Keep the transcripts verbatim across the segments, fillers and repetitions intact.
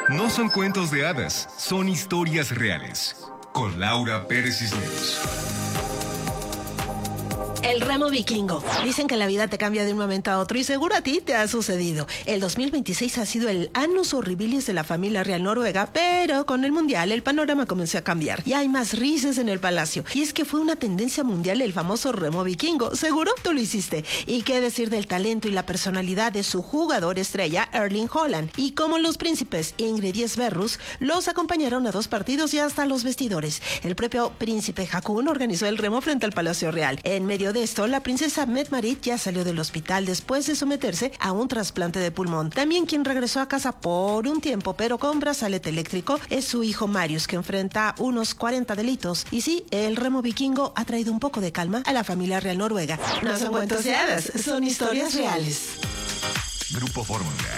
No son cuentos de hadas, son historias reales. Con Laura Pérez Cisneros. El remo vikingo. Dicen que la vida te cambia de un momento a otro y seguro a ti te ha sucedido. El dos mil veintiséis ha sido el annus horribilis de la familia real noruega, pero con el mundial el panorama comenzó a cambiar y hay más risas en el palacio. Y es que fue una tendencia mundial el famoso remo vikingo. Seguro tú lo hiciste. Y qué decir del talento y la personalidad de su jugador estrella, Erling Haaland. Y como los príncipes Ingrid y Sverrus los acompañaron a dos partidos y hasta los vestidores. El propio príncipe Haakon organizó el remo frente al Palacio Real. En medio de esto, la princesa Mette-Marit ya salió del hospital después de someterse a un trasplante de pulmón. También quien regresó a casa por un tiempo, pero con brazalete eléctrico, es su hijo Marius, que enfrenta unos cuarenta delitos. Y sí, el remo vikingo ha traído un poco de calma a la familia real noruega. No son cuentos de hadas, son historias reales. Grupo Fórmula.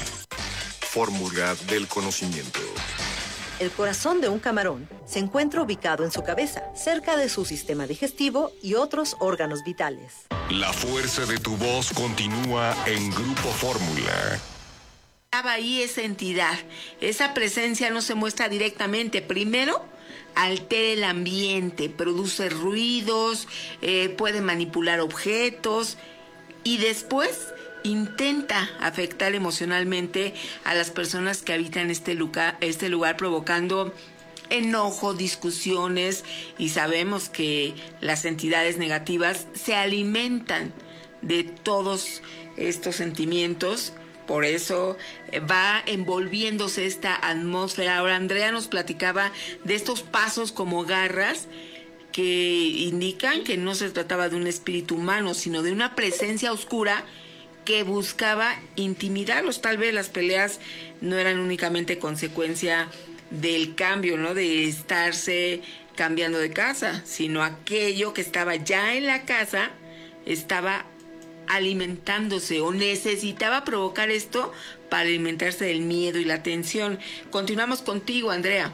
Fórmula del conocimiento. El corazón de un camarón se encuentra ubicado en su cabeza, cerca de su sistema digestivo y otros órganos vitales. La fuerza de tu voz continúa en Grupo Fórmula. Estaba ahí esa entidad, esa presencia no se muestra directamente. Primero, altera el ambiente, produce ruidos, eh, puede manipular objetos y después intenta afectar emocionalmente a las personas que habitan este lugar, este lugar provocando enojo, discusiones, y sabemos que las entidades negativas se alimentan de todos estos sentimientos. Por eso va envolviéndose esta atmósfera. Ahora Andrea nos platicaba de estos pasos como garras que indican que no se trataba de un espíritu humano, sino de una presencia oscura que buscaba intimidarlos. Tal vez las peleas no eran únicamente consecuencia del cambio, ¿no? De estarse cambiando de casa, sino aquello que estaba ya en la casa estaba alimentándose o necesitaba provocar esto para alimentarse del miedo y la tensión. Continuamos contigo, Andrea.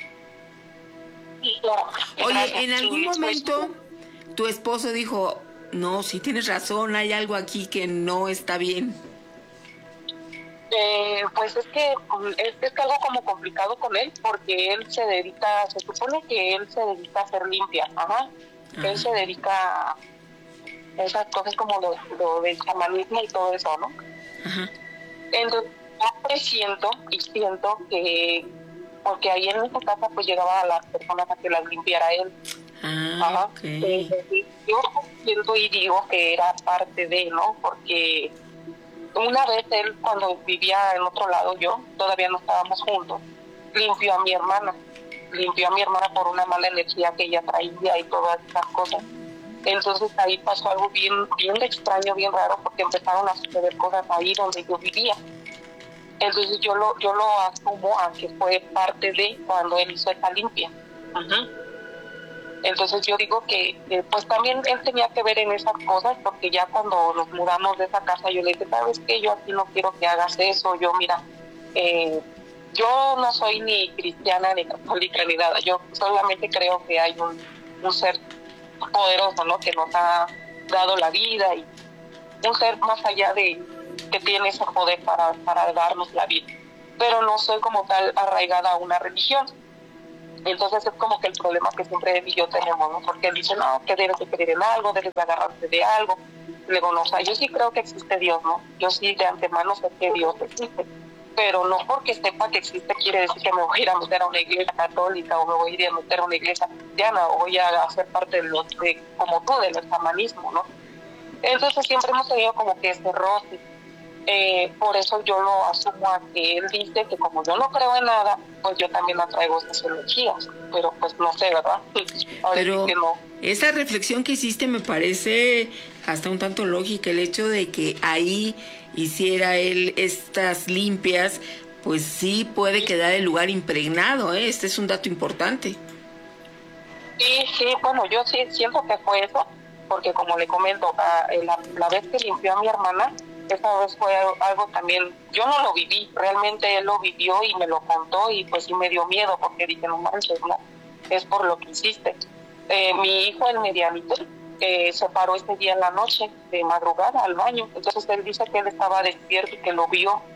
Oye, en algún momento tu esposo dijo: no, si tienes razón, hay algo aquí que no está bien. Eh, pues es que es, es algo como complicado con él, porque él se dedica, se supone que él se dedica a hacer limpia, ajá. Ajá. Él se dedica a esas cosas como lo, lo del chamanismo y todo eso, ¿no? Ajá. Entonces, yo siento y siento que, porque ahí en esa casa pues llegaba a las personas a que las limpiara él. Ah, ajá. Okay. Eh, yo siento y digo que era parte de, ¿no? Porque una vez él, cuando vivía en otro lado, yo, todavía no estábamos juntos, limpió a mi hermana, limpió a mi hermana por una mala energía que ella traía y todas esas cosas. Entonces ahí pasó algo bien, bien extraño, bien raro, porque empezaron a suceder cosas ahí donde yo vivía. Entonces yo lo, yo lo asumo a que fue parte de cuando él hizo esa limpia. Uh-huh. Entonces yo digo que eh, pues también él tenía que ver en esas cosas, porque ya cuando nos mudamos de esa casa yo le dije: ¿sabes qué? Yo aquí no quiero que hagas eso. Yo, mira, eh, yo no soy ni cristiana ni católica ni nada. Yo solamente creo que hay un, un ser poderoso, ¿no? Que nos ha dado la vida, y un ser más allá de que tiene ese poder para, para darnos la vida. Pero no soy como tal arraigada a una religión. Entonces es como que el problema que siempre él y yo tenemos, ¿no? Porque él dice: no, que debes de creer en algo, debes de agarrarte de algo. Luego, no, o sea, yo sí creo que existe Dios, ¿no? Yo sí de antemano sé que Dios existe. Pero no porque sepa que existe quiere decir que me voy a ir a meter a una iglesia católica, o me voy a ir a meter a una iglesia cristiana, o voy a hacer parte de los, de, como tú, del chamanismo, ¿no? Entonces siempre hemos tenido como que ese roce. Eh, por eso yo lo asumo a que él dice que como yo no creo en nada, pues yo también atraigo esas energías, pero pues no sé, ¿verdad? Ahora pero sí que no. Esa reflexión que hiciste me parece hasta un tanto lógica, el hecho de que ahí hiciera él estas limpias, pues sí puede quedar el lugar impregnado, ¿eh? Este es un dato importante. Sí, sí, bueno, yo sí siento que fue eso, porque como le comento, la, la vez que limpió a mi hermana, esa vez fue algo también, yo no lo viví, realmente él lo vivió y me lo contó, y pues sí me dio miedo, porque dije: no manches, no, es por lo que hiciste. Eh, mi hijo, el medianito, eh, se paró ese día en la noche, de madrugada, al baño. Entonces él dice que él estaba despierto y que lo vio,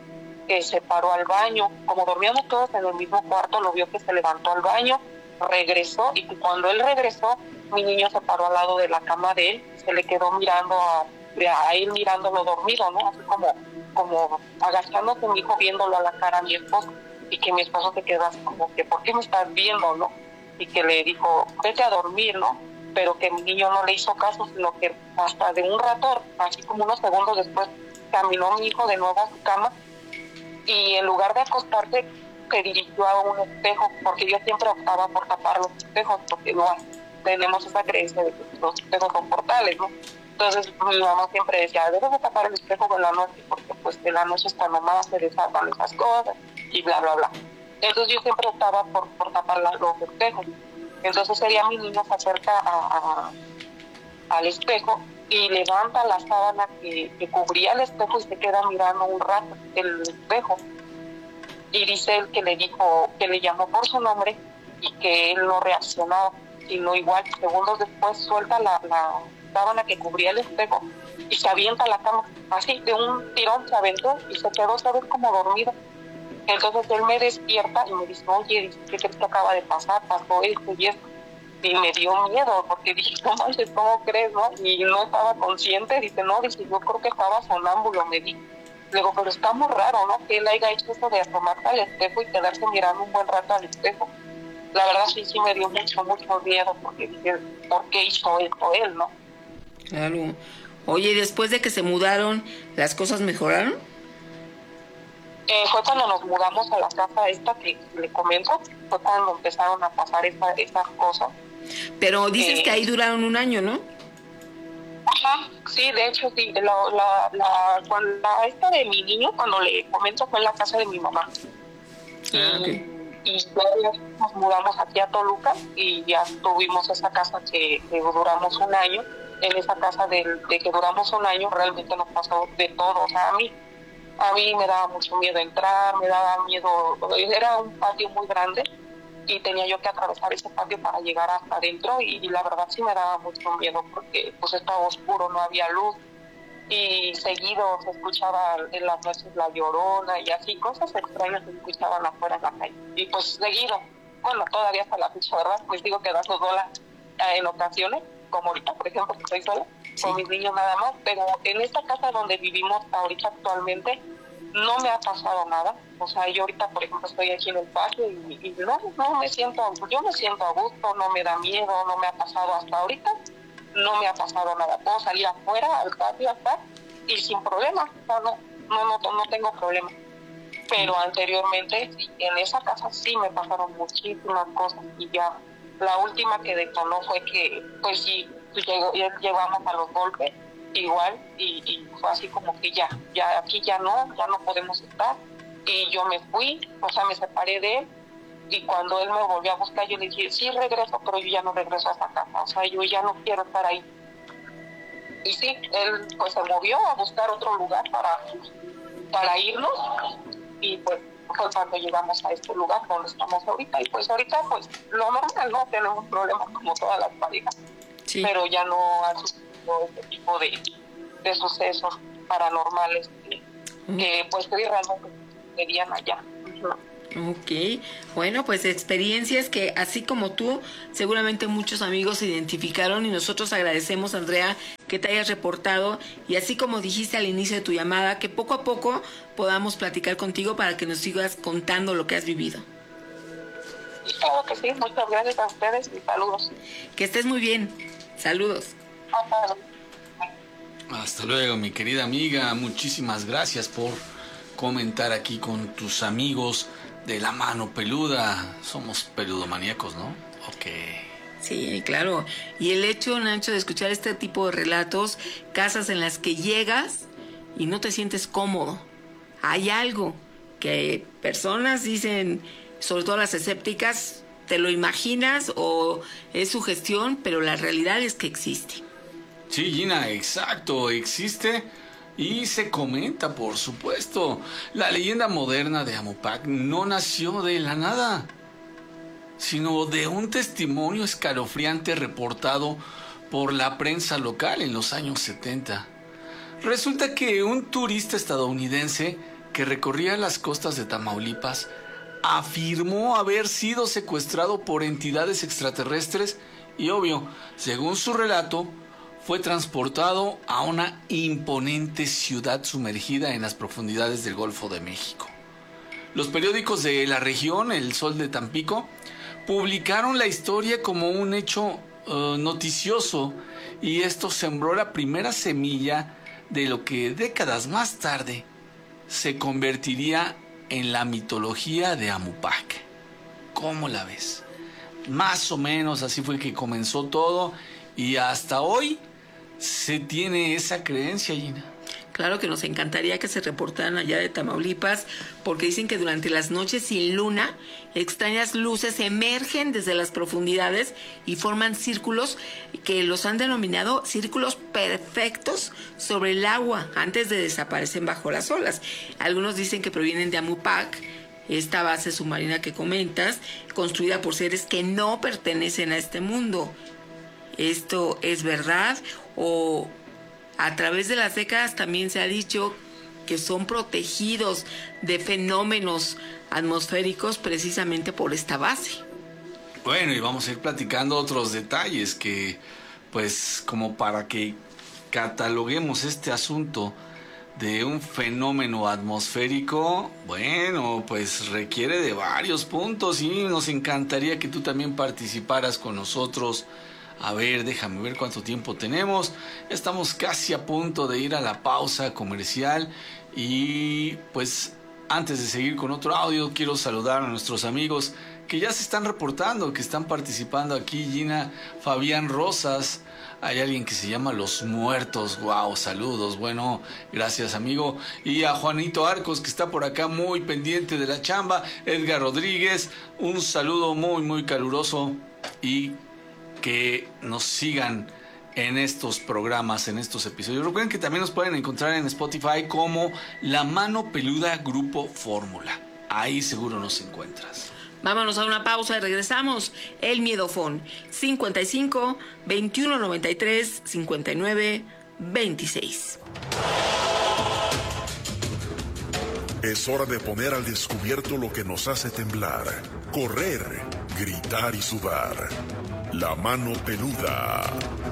que se paró al baño. Como dormíamos todos en el mismo cuarto, lo vio que se levantó al baño, regresó, y cuando él regresó, mi niño se paró al lado de la cama de él, se le quedó mirando a, a él mirándolo dormido, ¿no? Así como, como agachándose mi hijo viéndolo a la cara a mi esposo, y que mi esposo se quedó así como que, ¿por qué me estás viendo, no? Y que le dijo, vete a dormir, ¿no? Pero que mi niño no le hizo caso, sino que hasta de un rato, así como unos segundos después, caminó mi hijo de nuevo a su cama, y en lugar de acostarse, se dirigió a un espejo, porque yo siempre optaba por tapar los espejos, porque no tenemos esa creencia de que los espejos son portales, ¿no? Entonces mi mamá siempre decía, debes de tapar el espejo en la noche, porque pues en la noche es cuando más se desatan esas cosas, y bla, bla, bla. Entonces yo siempre optaba por, por tapar la, los espejos. Entonces sería mi niño se acerca a, a, al espejo y levanta la sábana que, que cubría el espejo y se queda mirando un rato el espejo. Y dice él que le dijo, que le llamó por su nombre y que él no reaccionaba, sino igual, segundos después suelta la, la sábana que cubría el espejo y se avienta a la cama. Así, de un tirón se aventó y se quedó, ¿sabes?, como dormido. Entonces él me despierta y me dice, oye, ¿qué crees que acaba de pasar? Pasó esto y esto. Y me dio miedo, porque dije, no manches, ¿cómo crees, no? Y no estaba consciente. Dice, no, dice, yo creo que estaba sonámbulo, me di. Le digo, pero está muy raro, ¿no? Que él haya hecho eso de asomarse al espejo y quedarse mirando un buen rato al espejo. La verdad sí, sí me dio mucho, mucho miedo, porque dije, ¿por qué hizo esto él, no? Claro. Oye, ¿y después de que se mudaron, las cosas mejoraron? Eh, fue cuando nos mudamos a la casa esta que le comento, fue cuando empezaron a pasar esa, esas cosas. Pero dices eh, que ahí duraron un año, ¿no? Ajá, sí, de hecho sí, la, la, la, cuando, la esta de mi niño, cuando le comento, fue en la casa de mi mamá. Ah, y, okay. y ya nos mudamos aquí a Toluca y ya tuvimos esa casa que, que duramos un año. En esa casa de, de que duramos un año realmente nos pasó de todo. O sea, a mí, a mí me daba mucho miedo entrar, me daba miedo, era un patio muy grande y tenía yo que atravesar ese patio para llegar hasta adentro y, y la verdad sí me daba mucho miedo porque pues estaba oscuro, no había luz y seguido se escuchaba en las noches la llorona y así, cosas extrañas se escuchaban afuera en la calle. Y pues seguido, bueno, todavía hasta la fecha, ¿verdad? Pues digo que dando sola eh, en ocasiones, como ahorita, por ejemplo, que estoy sola, sí, con mis niños nada más, pero en esta casa donde vivimos ahorita actualmente, no me ha pasado nada. O sea, yo ahorita, por ejemplo, estoy aquí en el patio y, y no, no me siento, yo me siento a gusto, no me da miedo, no me ha pasado hasta ahorita, no me ha pasado nada. Puedo salir afuera, al patio, hasta, y sin problema, no, no, no, no, no tengo problema. Pero anteriormente, en esa casa sí me pasaron muchísimas cosas y ya, la última que detonó fue que, pues sí, llegó, llegamos a los golpes, igual, y, y fue así como que ya, ya aquí ya no, ya no podemos estar, y yo me fui, o sea, me separé de él, y cuando él me volvió a buscar, yo le dije, sí regreso, pero yo ya no regreso a esa casa, o sea, yo ya no quiero estar ahí. Y sí, él pues se movió a buscar otro lugar para, para irnos, y pues fue cuando llegamos a este lugar donde estamos ahorita, y pues ahorita pues lo normal, no tenemos problemas como todas las parejas, sí, pero ya no ha sucedido este tipo de, de sucesos paranormales que, uh-huh. que pues que realmente serían allá. Uh-huh. Ok, bueno, pues experiencias que así como tú, seguramente muchos amigos se identificaron y nosotros agradecemos, Andrea, que te hayas reportado y así como dijiste al inicio de tu llamada, que poco a poco podamos platicar contigo para que nos sigas contando lo que has vivido. Claro que sí, muchas gracias a ustedes y saludos. Que estés muy bien, saludos. Hasta luego, mi querida amiga, muchísimas gracias por comentar aquí con tus amigos de La Mano Peluda. Somos peludomaníacos, ¿no? Ok. Sí, claro. Y el hecho, Nacho, de escuchar este tipo de relatos, casas en las que llegas y no te sientes cómodo. Hay algo que personas dicen, sobre todo las escépticas, te lo imaginas o es sugestión, pero la realidad es que existe. Sí, Gina, exacto, existe y se comenta, por supuesto. La leyenda moderna de Amopac no nació de la nada, sino de un testimonio escalofriante reportado por la prensa local en los años setenta. Resulta que un turista estadounidense que recorría las costas de Tamaulipas, afirmó haber sido secuestrado por entidades extraterrestres y, obvio, según su relato, fue transportado a una imponente ciudad sumergida en las profundidades del Golfo de México. Los periódicos de la región, El Sol de Tampico, publicaron la historia como un hecho uh, noticioso, y esto sembró la primera semilla de lo que décadas más tarde se convertiría en la mitología de Amupac. ¿Cómo la ves? Más o menos así fue que comenzó todo, y hasta hoy se tiene esa creencia, Gina. Claro que nos encantaría que se reportaran allá de Tamaulipas, porque dicen que durante las noches sin luna, extrañas luces emergen desde las profundidades y forman círculos que los han denominado círculos perfectos sobre el agua antes de desaparecer bajo las olas. Algunos dicen que provienen de Amupac, esta base submarina que comentas, construida por seres que no pertenecen a este mundo. ¿Esto es verdad? O a través de las décadas también se ha dicho que son protegidos de fenómenos atmosféricos precisamente por esta base. Bueno, y vamos a ir platicando otros detalles que, pues, como para que cataloguemos este asunto de un fenómeno atmosférico, bueno, pues requiere de varios puntos, y nos encantaría que tú también participaras con nosotros. A ver, déjame ver cuánto tiempo tenemos. Estamos casi a punto de ir a la pausa comercial, y pues antes de seguir con otro audio, quiero saludar a nuestros amigos que ya se están reportando, que están participando aquí. Gina, Fabián Rosas, hay alguien que se llama Los Muertos. Wow, saludos. Bueno, gracias, amigo. Y a Juanito Arcos, que está por acá muy pendiente de la chamba. Edgar Rodríguez, un saludo muy, muy caluroso, y que nos sigan en estos programas, en estos episodios. Recuerden que también nos pueden encontrar en Spotify como La Mano Peluda Grupo Fórmula. Ahí seguro nos encuentras. Vámonos a una pausa y regresamos. El Miedofón, cincuenta y cinco, veintiuno noventa y tres, cincuenta y nueve, veintiséis. Es hora de poner al descubierto lo que nos hace temblar, correr, gritar y sudar. La Mano Peluda.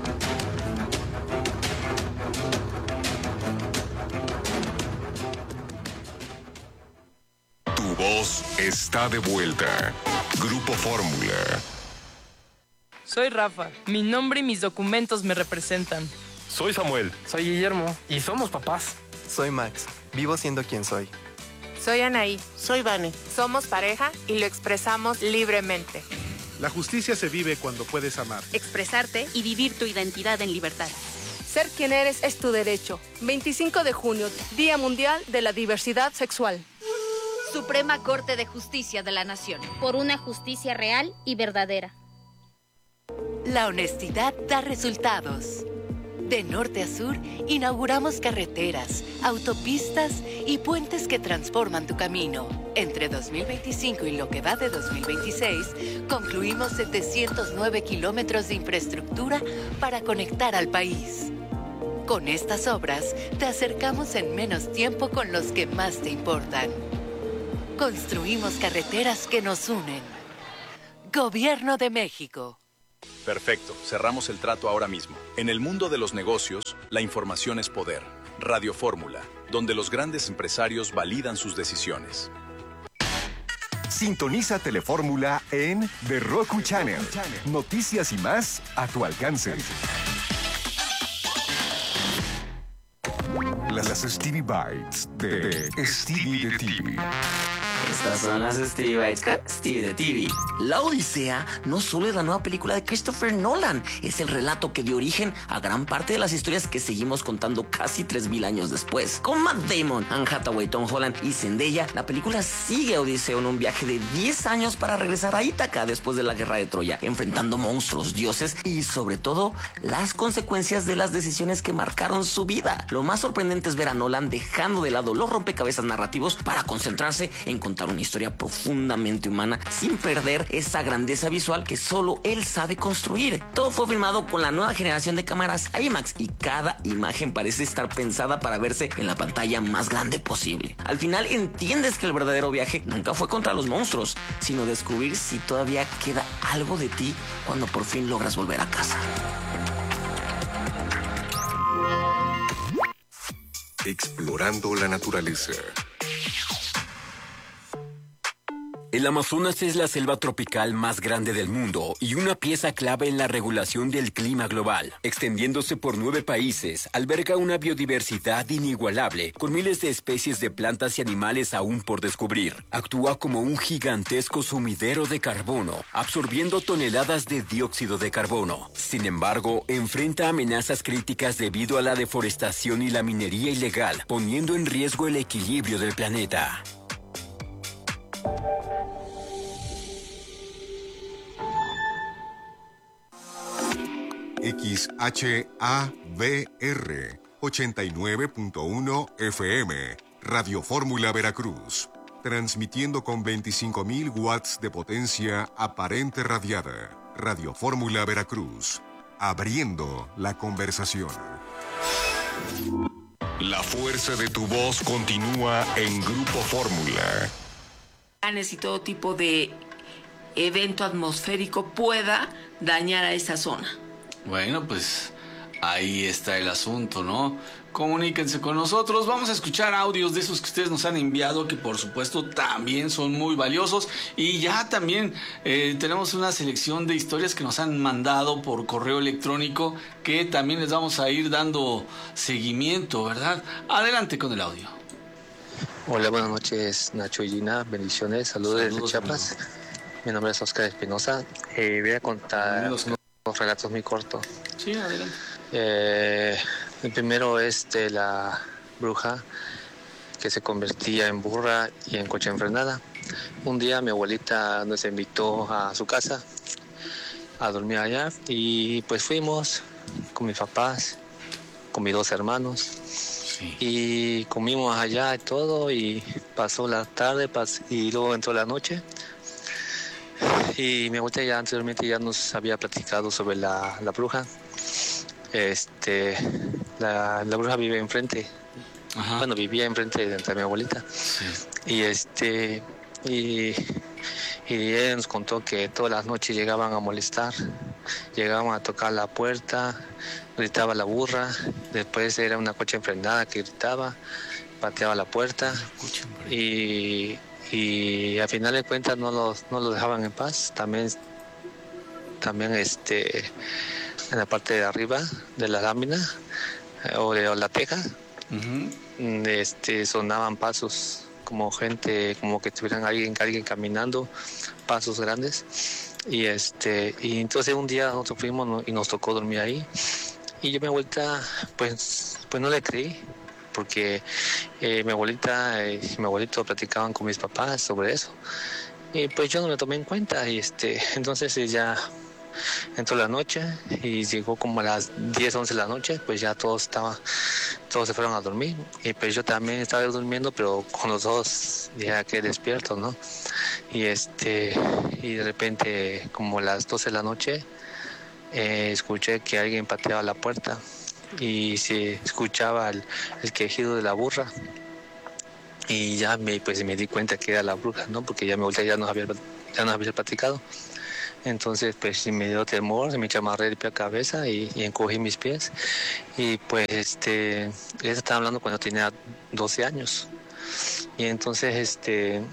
Tu voz está de vuelta. Grupo Fórmula. Soy Rafa. Mi nombre y mis documentos me representan. Soy Samuel. Soy Guillermo. Y somos papás. Soy Max. Vivo siendo quien soy. Soy Anaí. Soy Vane. Somos pareja y lo expresamos libremente. La justicia se vive cuando puedes amar, expresarte y vivir tu identidad en libertad. Ser quien eres es tu derecho. veinticinco de junio, Día Mundial de la Diversidad Sexual. Suprema Corte de Justicia de la Nación. Por una justicia real y verdadera. La honestidad da resultados. De norte a sur, inauguramos carreteras, autopistas y puentes que transforman tu camino. Entre dos mil veinticinco y lo que va de dos mil veintiséis, concluimos setecientos nueve kilómetros de infraestructura para conectar al país. Con estas obras, te acercamos en menos tiempo con los que más te importan. Construimos carreteras que nos unen. Gobierno de México. Perfecto, cerramos el trato ahora mismo. En el mundo de los negocios, la información es poder. Radio Fórmula, donde los grandes empresarios validan sus decisiones. Sintoniza Telefórmula en The Roku Channel. Noticias y más a tu alcance. Las Stevie Bites de Stevie de T V. Estas son las Stevie Bites con Stevie de T V. La Odisea no solo es la nueva película de Christopher Nolan, es el relato que dio origen a gran parte de las historias que seguimos contando casi tres mil años después. Con Matt Damon, Anne Hathaway, Tom Holland y Zendaya, la película sigue a Odiseo en un viaje de diez años para regresar a Ítaca después de la guerra de Troya, enfrentando monstruos, dioses y sobre todo las consecuencias de las decisiones que marcaron su vida. Lo más sorprendente es ver a Nolan dejando de lado los rompecabezas narrativos para concentrarse en contar una historia profundamente humana sin perder esa grandeza visual que solo él sabe construir. Todo fue filmado con la nueva generación de cámaras IMAX y cada imagen parece estar pensada para verse en la pantalla más grande posible. Al final entiendes que el verdadero viaje nunca fue contra los monstruos, sino descubrir si todavía queda algo de ti cuando por fin logras volver a casa. Explorando la naturaleza. El Amazonas es la selva tropical más grande del mundo y una pieza clave en la regulación del clima global. Extendiéndose por nueve países, alberga una biodiversidad inigualable, con miles de especies de plantas y animales aún por descubrir. Actúa como un gigantesco sumidero de carbono, absorbiendo toneladas de dióxido de carbono. Sin embargo, enfrenta amenazas críticas debido a la deforestación y la minería ilegal, poniendo en riesgo el equilibrio del planeta. X H A V R ochenta y nueve punto uno F M, Radio Fórmula Veracruz, transmitiendo con veinticinco mil watts de potencia aparente radiada. Radio Fórmula Veracruz, abriendo la conversación. La fuerza de tu voz continúa en Grupo Fórmula. Y todo tipo de evento atmosférico pueda dañar a esa zona. Bueno, pues ahí está el asunto, ¿no? Comuníquense con nosotros, vamos a escuchar audios de esos que ustedes nos han enviado, que por supuesto también son muy valiosos. Y ya también eh, tenemos una selección de historias que nos han mandado por correo electrónico, que también les vamos a ir dando seguimiento, ¿verdad? Adelante con el audio. Hola, buenas noches, Nacho y Gina, bendiciones, saludos, saludos desde Chiapas. Amigo. Mi nombre es Oscar Espinosa. Eh, voy a contar unos relatos muy cortos. Sí, adelante. Eh, el primero es de la bruja que se convertía en burra y en coche enfrenada. Un día mi abuelita nos invitó a su casa a dormir allá y pues fuimos con mis papás, con mis dos hermanos. Sí. Y comimos allá y todo y pasó la tarde pas- y luego entró la noche. Y mi abuelita ya anteriormente ya nos había platicado sobre la, la bruja. Este, la, la bruja vive enfrente. Ajá. Bueno, vivía enfrente de, de mi abuelita. Sí. Y este, y, y ella nos contó que todas las noches llegaban a molestar, llegaban a tocar la puerta, gritaba la burra, después era una coche enfrenada que gritaba, pateaba la puerta y y al final de cuentas no los no los dejaban en paz. También también este en la parte de arriba de la lámina eh, o de o la teja, uh-huh. este sonaban pasos como gente, como que tuvieran alguien alguien caminando, pasos grandes. Y este y entonces un día nosotros fuimos y nos tocó dormir ahí y yo mi abuelita pues pues no le creí, porque eh, mi abuelita y mi abuelito platicaban con mis papás sobre eso y pues yo no me tomé en cuenta y este entonces ya entró la noche y llegó como a las diez, once de la noche, pues ya todos estaban todos se fueron a dormir y pues yo también estaba durmiendo pero con los ojos ya que despiertos, ¿no? Y este y de repente como a las doce de la noche eh, escuché que alguien pateaba la puerta y se escuchaba el, el quejido de la burra y ya me pues me di cuenta que era la bruja, ¿no? Porque ya mi abuelita ya nos había ya nos había platicado. Entonces pues me dio temor, me chamarré de pie a cabeza y, y encogí mis pies y pues este ella estaba hablando cuando tenía doce años y entonces este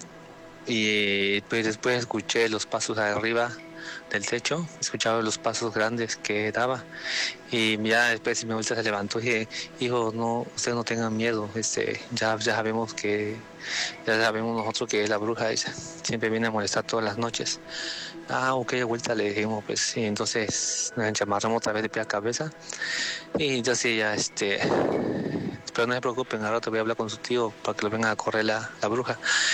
y pues después escuché los pasos arriba del techo, escuchaba los pasos grandes que daba y ya después mi abuelita se levantó y dije, hijo, no, ustedes no tengan miedo, este, ya, ya sabemos que, ya sabemos nosotros que es la bruja ella, siempre viene a molestar todas las noches. Ah, ok, abuelita, le dijimos, pues sí, entonces nos enchamarramos otra vez de pie a cabeza y entonces ya este, pero no se preocupen, ahora te voy a hablar con su tío para que lo vengan a correr la, la bruja.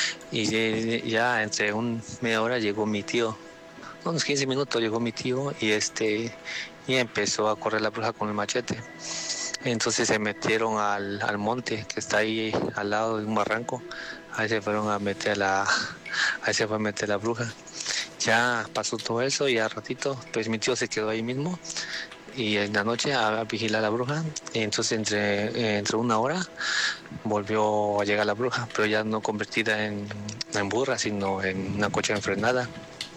Y ya entre un media hora llegó mi tío, unos quince minutos llegó mi tío y este y empezó a correr la bruja con el machete. Entonces se metieron al, al monte que está ahí al lado de un barranco ahí se fueron a meter la, ahí se fue a meter la bruja. Ya pasó todo eso y al ratito, pues mi tío se quedó ahí mismo y en la noche a, a vigilar a la bruja. Y entonces entre, entre una hora volvió a llegar la bruja, pero ya no convertida en, en burra, sino en una cocha enfrenada.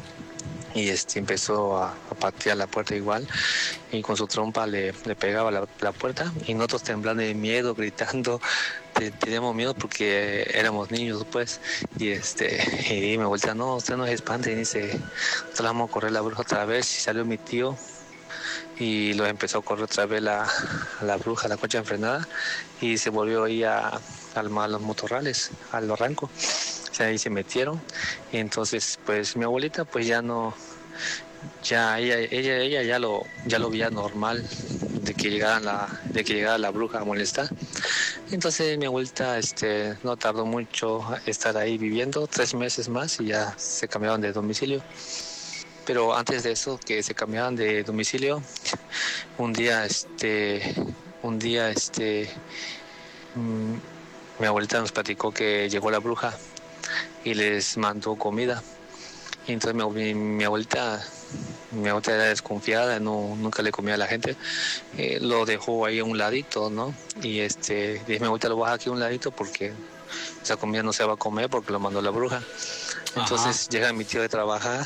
Y este empezó a, a patear la puerta igual y con su trompa le, le pegaba la, la puerta y nosotros temblando de miedo, gritando, te, teníamos miedo porque éramos niños pues, y este y me voltea, no, usted no se espante, y dice, nosotros vamos a correr la bruja otra vez, y salió mi tío y lo empezó a correr otra vez la, la bruja, la cocha enfrenada, y se volvió ahí a, a, a los motorrales, a los barrancos. Ahí se metieron y entonces pues mi abuelita pues ya no, ya ella ella ella ya lo ya lo veía normal de que llegara la de que llegara la bruja a molestar. Entonces mi abuelita este no tardó mucho estar ahí viviendo, tres meses más, y ya se cambiaron de domicilio. Pero antes de eso, que se cambiaban de domicilio, un día este un día este mmm, mi abuelita nos platicó que llegó la bruja y les mandó comida. Y entonces mi, mi abuelita mi abuelita era desconfiada, no, nunca le comía a la gente, eh, lo dejó ahí a un ladito, ¿no? Y este dije, mi abuelita lo baja aquí a un ladito porque esa comida no se va a comer porque lo mandó la bruja. Entonces Ajá. llega mi tío de trabajar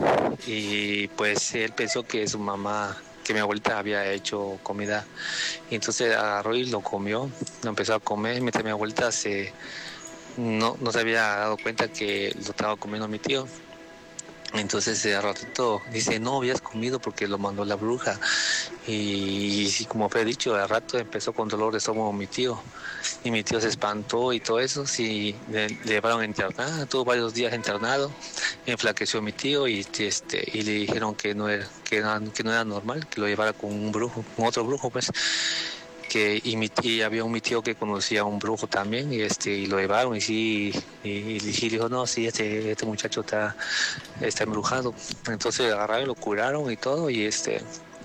y pues él pensó que su mamá, que mi abuelita había hecho comida, y entonces agarró y lo comió, lo empezó a comer, mientras mi abuelita se No, no se había dado cuenta que lo estaba comiendo mi tío. Entonces de ratito dice, no habías comido porque lo mandó la bruja. Y, y como fue dicho, al rato empezó con dolor de estómago mi tío. Y mi tío se espantó y todo eso. Sí, le, le llevaron a internar, tuvo varios días internado. Enflaqueció mi tío y, este, y le dijeron que no, era, que, no, que no era normal, que lo llevara con un brujo, con otro brujo pues. Que y, mi, y había un mi tío que conocía a un brujo también y este y lo llevaron y sí y, y, y dijo no sí este este muchacho está está embrujado. Entonces agarraron y lo curaron y todo, y este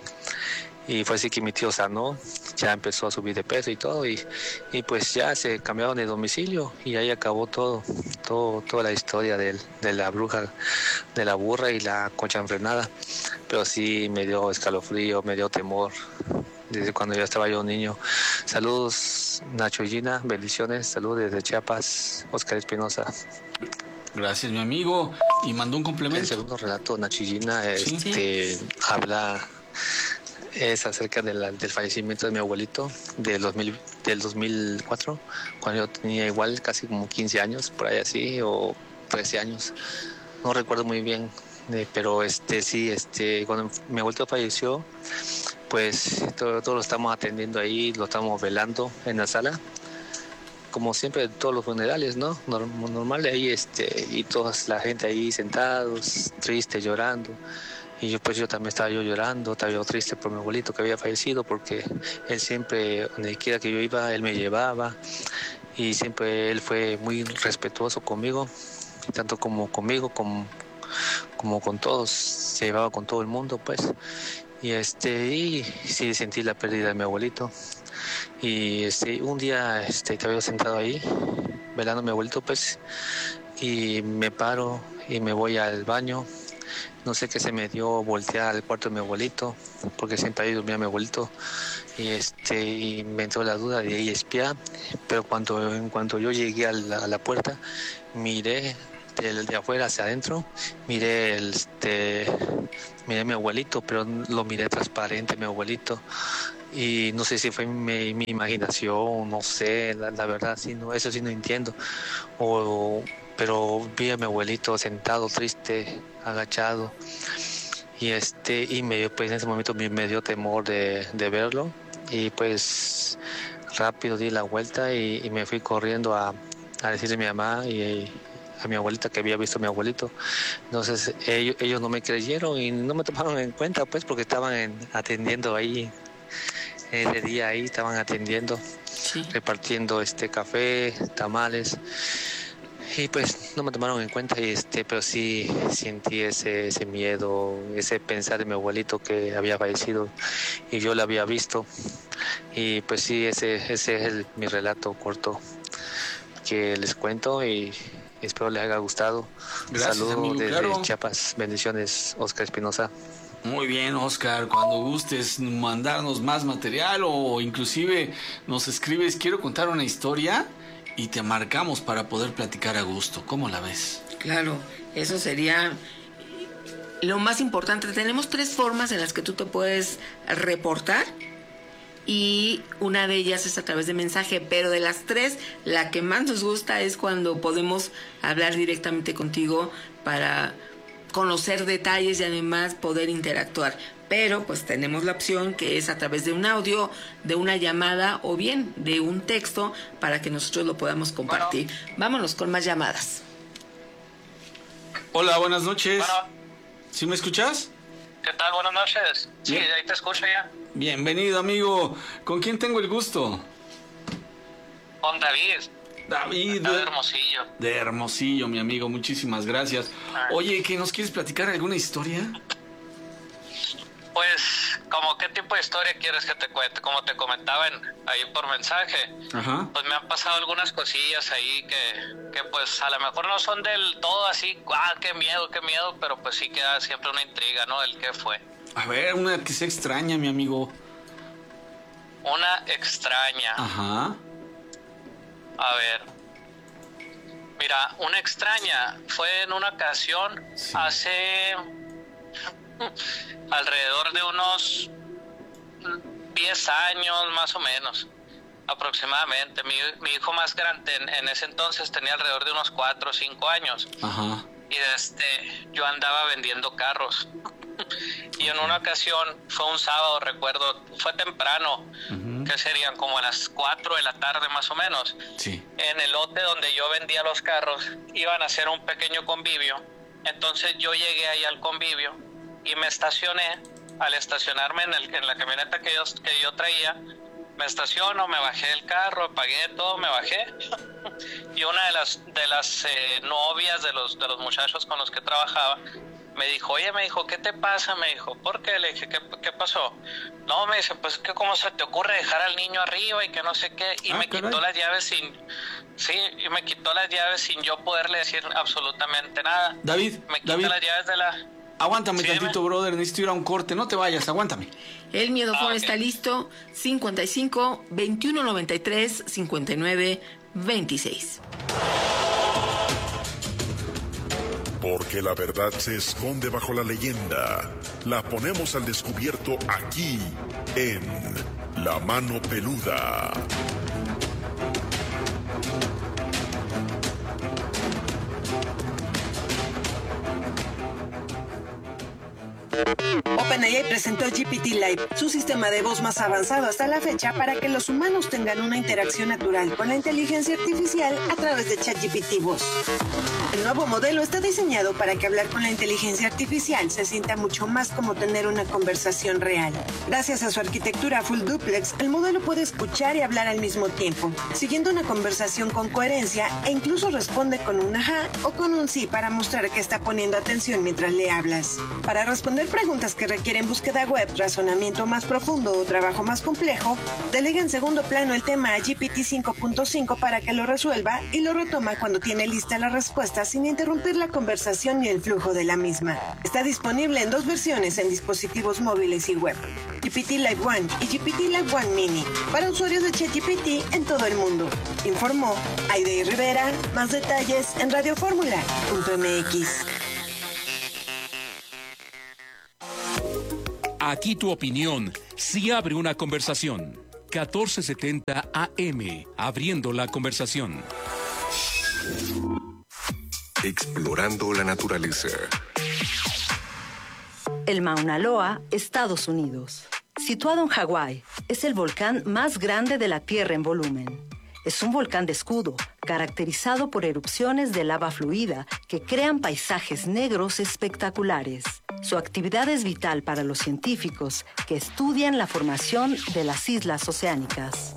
y fue así que mi tío sanó, ya empezó a subir de peso y todo, y, y pues ya se cambiaron de domicilio y ahí acabó todo todo toda la historia del, de la bruja, de la burra y la concha enfrenada. Pero sí me dio escalofrío, me dio temor desde cuando yo estaba yo niño. Saludos Nacho y Gina, bendiciones, saludos desde Chiapas, Oscar Espinosa. Gracias mi amigo, y mandó un complemento. El segundo relato, Nacho y Gina, este, sí. habla, es acerca de la, del fallecimiento de mi abuelito del, dos mil, del dos mil cuatro, cuando yo tenía igual casi como quince años, por ahí así, o trece años, no recuerdo muy bien, eh, pero este sí, este, cuando mi abuelito falleció, pues todo, todo lo estamos atendiendo ahí, lo estamos velando en la sala, como siempre todos los funerales, ¿no? Normal, normal ahí, este, y toda la gente ahí sentados, tristes, llorando. Y yo pues yo también estaba yo llorando, estaba yo triste por mi abuelito que había fallecido, porque él siempre, donde quiera que yo iba, él me llevaba, y siempre él fue muy respetuoso conmigo, tanto como conmigo, como, como con todos, se llevaba con todo el mundo, pues. Y este y sí sentí la pérdida de mi abuelito. Y este un día este estaba yo sentado ahí velando a mi abuelito pues, y me paro y me voy al baño. No sé qué se me dio voltear al cuarto de mi abuelito, porque siempre ahí dormía mi abuelito, y este y me entró la duda de ahí espiar, pero cuando en cuanto yo llegué a la, a la puerta, miré de, de afuera hacia adentro, miré el este miré a mi abuelito, pero lo miré transparente, mi abuelito, y no sé si fue mi, mi imaginación, no sé, la, la verdad, sí, no, eso sí no entiendo, o, pero vi a mi abuelito sentado, triste, agachado, y este y me pues en ese momento me, me dio temor de, de verlo, y pues rápido di la vuelta y, y me fui corriendo a, a decirle a mi mamá y a mi abuelita que había visto a mi abuelito. Entonces ellos, ellos no me creyeron y no me tomaron en cuenta pues, porque estaban en, atendiendo ahí ese día, ahí estaban atendiendo, sí. repartiendo este café, tamales, y pues no me tomaron en cuenta, y este pero sí sentí ese ese miedo, ese pensar de mi abuelito que había fallecido y yo lo había visto. Y pues sí, ese ese es el, mi relato corto, que les cuento y espero les haya gustado. Gracias, Saludos amigo, desde claro. Chiapas. Bendiciones, Oscar Espinosa. Muy bien, Oscar, cuando gustes mandarnos más material o inclusive nos escribes, quiero contar una historia y te marcamos para poder platicar a gusto. ¿Cómo la ves? Claro, eso sería lo más importante. Tenemos tres formas en las que tú te puedes reportar y una de ellas es a través de mensaje, pero de las tres, la que más nos gusta es cuando podemos hablar directamente contigo para conocer detalles y además poder interactuar. Pero pues tenemos la opción que es a través de un audio, de una llamada o bien de un texto para que nosotros lo podamos compartir. Bueno. Vámonos con más llamadas. Hola, buenas noches. Bueno. ¿Sí me escuchas? ¿Qué tal? Buenas noches. Sí, Bien. Ahí te escucho ya. Bienvenido, amigo. ¿Con quién tengo el gusto? Con David. David. De Hermosillo. De Hermosillo, mi amigo. Muchísimas gracias. Oye, ¿qué nos quieres platicar? ¿Alguna historia? Pues, ¿como qué tipo de historia quieres que te cuente? Como te comentaban ahí por mensaje. Ajá. Pues me han pasado algunas cosillas ahí que, que pues a lo mejor no son del todo así, ah, qué miedo, qué miedo, pero pues sí queda siempre una intriga, ¿no? El qué fue. A ver, una que sea extraña, mi amigo. Una extraña. Ajá. A ver. Mira, una extraña fue en una ocasión sí. hace alrededor de unos diez años más o menos, aproximadamente. Mi, mi hijo más grande en, en ese entonces tenía alrededor de unos cuatro o cinco años. Ajá. Y este, yo andaba vendiendo carros. Y en una ocasión, fue un sábado, recuerdo, fue temprano, uh-huh. que serían como a las cuatro de la tarde más o menos. Sí. En el lote donde yo vendía los carros, iban a hacer un pequeño convivio. Entonces yo llegué ahí al convivio y me estacioné. Al estacionarme en, el, en la camioneta que yo, que yo traía, me estaciono, me bajé del carro, pagué todo, me bajé. Y una de las, de las eh, novias de los, de los muchachos con los que trabajaba me dijo, oye, me dijo, ¿qué te pasa? Me dijo, ¿por qué? Le dije, ¿qué, qué pasó? No, me dice, pues que cómo se te ocurre dejar al niño arriba y que no sé qué. Y ah, me caray. quitó las llaves sin... Sí, y me quitó las llaves sin yo poderle decir absolutamente nada. David, me quitó David. las llaves de la... Aguántame sí, tantito, dime. brother, necesito ir a un corte, no te vayas, aguántame. El miedofón ah, okay. está listo, cincuenta y cinco, veintiuno noventa y tres, cincuenta y nueve, veintiséis. Porque la verdad se esconde bajo la leyenda. La ponemos al descubierto aquí, en La Mano Peluda. OpenAI presentó G P T Live, su sistema de voz más avanzado hasta la fecha para que los humanos tengan una interacción natural con la inteligencia artificial a través de ChatGPT Voz. El nuevo modelo está diseñado para que hablar con la inteligencia artificial se sienta mucho más como tener una conversación real. Gracias a su arquitectura full duplex, el modelo puede escuchar y hablar al mismo tiempo, siguiendo una conversación con coherencia e incluso responde con un ajá o con un sí para mostrar que está poniendo atención mientras le hablas. Para responder preguntas que requieren búsqueda web, razonamiento más profundo o trabajo más complejo, delega en segundo plano el tema a G P T cinco punto cinco para que lo resuelva y lo retoma cuando tiene lista la respuesta sin interrumpir la conversación ni el flujo de la misma. Está disponible en dos versiones en dispositivos móviles y web, G P T Live One y G P T Live One Mini, para usuarios de ChatGPT en todo el mundo. Informó Aide Rivera. Más detalles en radio fórmula punto m x. Aquí tu opinión sí abre una conversación. catorce setenta A M, abriendo la conversación. Explorando la naturaleza. El Mauna Loa, Estados Unidos. Situado en Hawái, es el volcán más grande de la Tierra en volumen. Es un volcán de escudo, caracterizado por erupciones de lava fluida que crean paisajes negros espectaculares. Su actividad es vital para los científicos que estudian la formación de las islas oceánicas.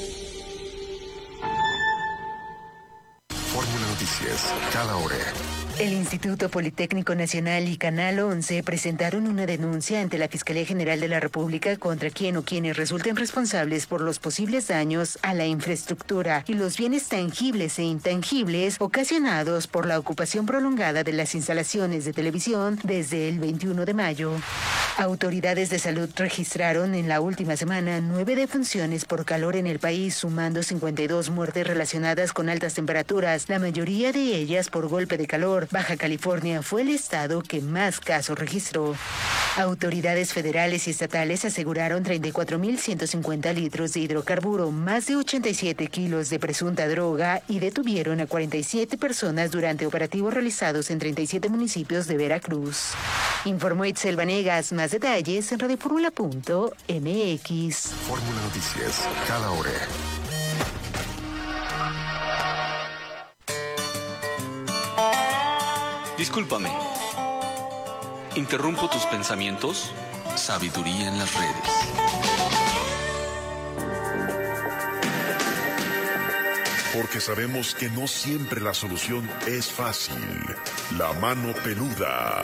Fórmula Noticias, cada hora. El Instituto Politécnico Nacional y Canal once presentaron una denuncia ante la Fiscalía General de la República contra quien o quienes resulten responsables por los posibles daños a la infraestructura y los bienes tangibles e intangibles ocasionados por la ocupación prolongada de las instalaciones de televisión desde el veintiuno de mayo. Autoridades de salud registraron en la última semana nueve defunciones por calor en el país, sumando cincuenta y dos muertes relacionadas con altas temperaturas, la mayoría de ellas por golpe de calor. Baja California fue el estado que más casos registró. Autoridades federales y estatales aseguraron treinta y cuatro mil ciento cincuenta litros de hidrocarburo, más de ochenta y siete kilos de presunta droga y detuvieron a cuarenta y siete personas durante operativos realizados en treinta y siete municipios de Veracruz. Informó Itzel Vanegas. Más detalles en radioformula punto m x. Fórmula Noticias, cada hora. Discúlpame. ¿Interrumpo tus pensamientos? Sabiduría en las redes. Porque sabemos que no siempre la solución es fácil. La mano peluda.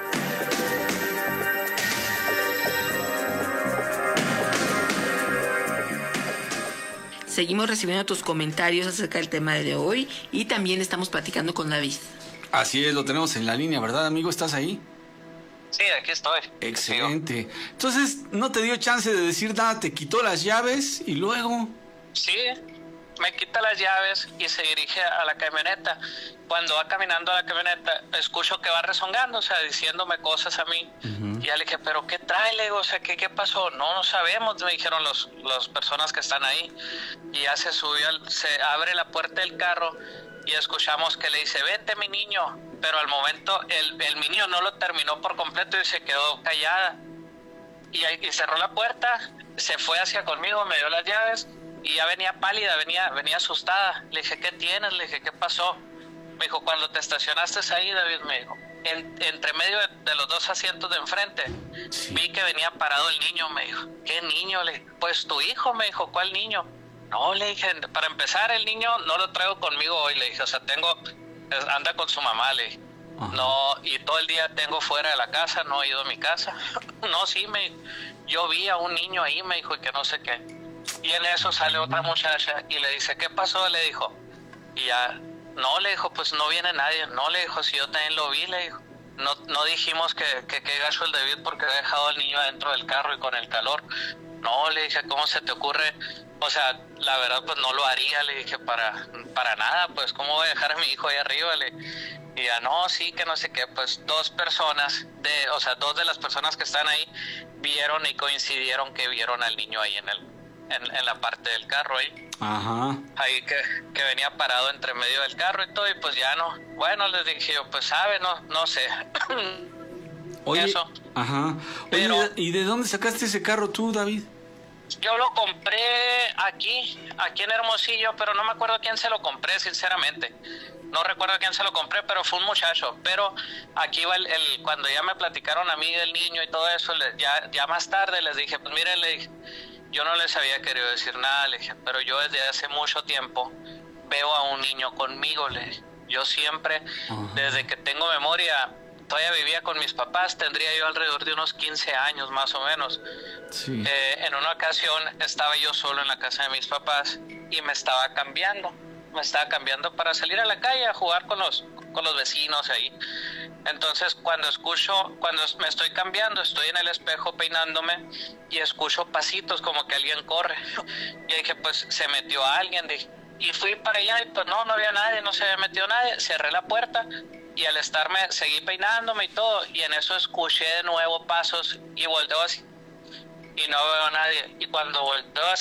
Seguimos recibiendo tus comentarios acerca del tema de hoy y también estamos platicando con David. Así es, lo tenemos en la línea, ¿verdad, amigo? ¿Estás ahí? Sí, aquí estoy. Excelente. Entonces, ¿no te dio chance de decir nada? ¿Te quitó las llaves y luego? Sí, me quita las llaves y se dirige a la camioneta. Cuando va caminando a la camioneta, escucho que va rezongando, o sea, diciéndome cosas a mí. Uh-huh. Y ya le dije, ¿pero qué trae? Le digo, o sea, ¿qué, qué pasó? No, no sabemos, me dijeron los, las personas que están ahí. Y ya se subió, se abre la puerta del carro y escuchamos que le dice, vete mi niño. Pero al momento el, el niño no lo terminó por completo y se quedó callada. Y, y cerró la puerta, se fue hacia conmigo, me dio las llaves y ya venía pálida, venía, venía asustada. Le dije, ¿qué tienes? Le dije, ¿qué pasó? Me dijo, cuando te estacionaste ahí, David, me dijo, en, entre medio de, de los dos asientos de enfrente, sí, vi que venía parado el niño, me dijo. ¿Qué niño? Le dije, pues tu hijo, me dijo. ¿Cuál niño? No, le dije, para empezar, el niño no lo traigo conmigo hoy, le dije, o sea, tengo, anda con su mamá, le dije. Ajá. No, y todo el día tengo fuera de la casa, no he ido a mi casa. No, sí, me, yo vi a un niño ahí, me dijo, y que no sé qué. Y en eso sale otra muchacha y le dice, ¿qué pasó? Le dijo. Y ya, no, le dijo, pues no viene nadie. No, le dijo, si yo también lo vi, le dijo. No, no dijimos que que, que gacho el David porque había dejado al niño adentro del carro y con el calor. No, le dije, ¿cómo se te ocurre? O sea, la verdad, pues no lo haría, le dije, para, para nada, pues, ¿cómo voy a dejar a mi hijo ahí arriba? Le, y ya, no, sí, que no sé qué, pues, dos personas, de, o sea, dos de las personas que están ahí vieron y coincidieron que vieron al niño ahí en el, en, en la parte del carro ahí. Ajá. Ahí que, que venía parado entre medio del carro y todo, y pues ya no. Bueno, les dije yo, pues, sabe, no, no sé. Oye, eso. Ajá. Oye, pero, ¿y de dónde sacaste ese carro tú, David? Yo lo compré aquí, aquí en Hermosillo, pero no me acuerdo quién se lo compré, sinceramente. No recuerdo quién se lo compré, pero fue un muchacho. Pero aquí va el, el cuando ya me platicaron a mí del niño y todo eso, le, ya, ya más tarde les dije, pues miren, le dije, yo no les había querido decir nada, le dije, pero yo desde hace mucho tiempo veo a un niño conmigo, le dije. Yo siempre, uh-huh. desde que tengo memoria, todavía vivía con mis papás, tendría yo alrededor de unos quince años más o menos. Sí. Eh, en una ocasión estaba yo solo en la casa de mis papás y me estaba cambiando, me estaba cambiando para salir a la calle a jugar con los, con los vecinos ahí. Entonces cuando escucho, cuando me estoy cambiando, estoy en el espejo peinándome y escucho pasitos como que alguien corre. Y dije, pues se metió alguien, dije, y fui para allá y pues no, no había nadie, no se había metido nadie, cerré la puerta. Y al estarme, seguí peinándome y todo, y en eso escuché de nuevo pasos y volteo así, y no veo a nadie. Y cuando volteo así,